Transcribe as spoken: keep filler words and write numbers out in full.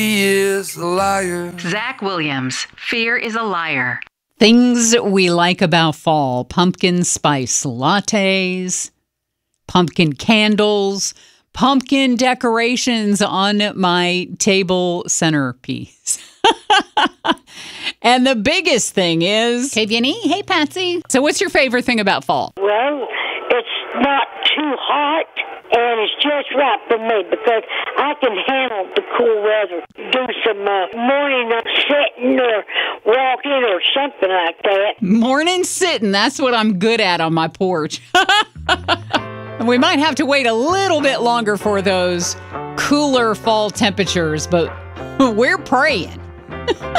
He is a liar. Zach Williams, Fear is a Liar. Things we like about fall: pumpkin spice lattes, pumpkin candles, pumpkin decorations on my table centerpiece. And the biggest thing is... Hey, Vinny. Hey, Patsy. So what's your favorite thing about fall? Well, it's not too hot, and it's just right for me because I can handle the cool weather. Do some uh, morning sitting or walking or something like that. Morning sitting. That's what I'm good at on my porch. We might have to wait a little bit longer for those cooler fall temperatures, but we're praying.